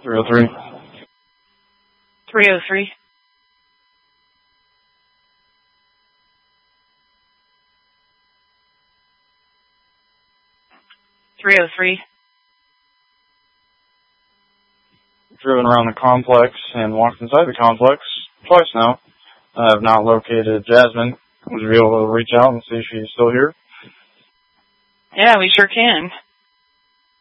303. 303. 303. Driven around the complex and walked inside the complex twice now. I have now located Jasmine. Would you be able to reach out and see if she's still here? Yeah, we sure can.